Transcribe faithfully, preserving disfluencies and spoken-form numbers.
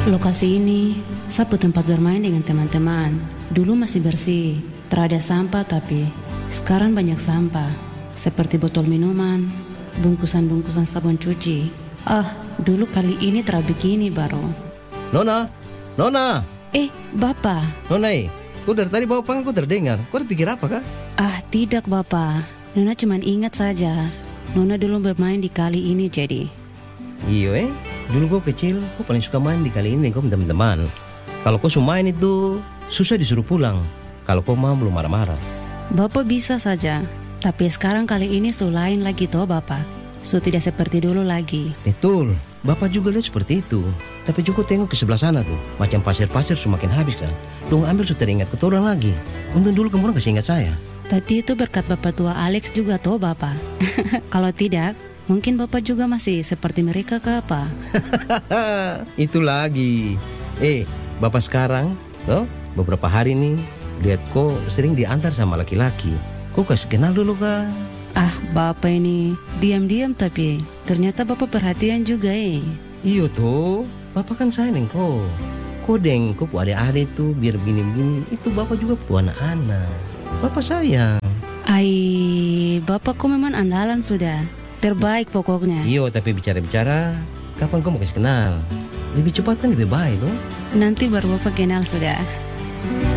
Lokasi ini sapu tempat bermain dengan teman-teman. Dulu masih bersih, tak ada sampah, tapi sekarang banyak sampah. Seperti botol minuman, bungkusan-bungkusan sabun cuci. Ah, dulu kali ini tak begini baru. Nona, Nona, Eh, Bapak. Nona, eh, kau dari tadi bawa panggil kau terdengar. Kau pikir apa kah? Ah, tidak Bapak. Nona cuma ingat saja. Nona dulu bermain di kali ini jadi. Iyo eh, dulu kau kecil, kau paling suka main di kali ini kau teman-teman. Kalau kau suka main itu susah disuruh pulang. Kalau kau mau belum marah-marah. Bapak bisa saja, tapi sekarang kali ini so lain lagi toh Bapak. So tidak seperti dulu lagi. Betul, Bapak juga lihat seperti itu. Tapi juga tengok ke sebelah sana tuh, macam pasir-pasir semakin habis kan. Dong ambil sudah teringat keturang lagi. Untung dulu kamu kasih ingat saya. Tapi itu berkat Bapak tua Alex juga toh Bapak. Kalau tidak, mungkin Bapak juga masih seperti mereka ke apa? Itu lagi. Eh, Bapak sekarang, toh, beberapa hari nih lihat kok sering diantar sama laki-laki. Kok kasih kenal dulu kan? Ah, Bapak ini diam-diam tapi ternyata Bapak perhatian juga eh. Iyo tuh, Bapak kan sayang kok. Kok deng, kok adik-adik tuh biar begini-begini. Itu Bapak juga punya anak-anak. Bapak sayang. Ai, Bapak kok memang andalan sudah. Terbaik pokoknya. Iyo, tapi bicara-bicara, kapan kau mau kasih kenal? Lebih cepat kan lebih baik tuh. Nanti baru Bapak kenal sudah.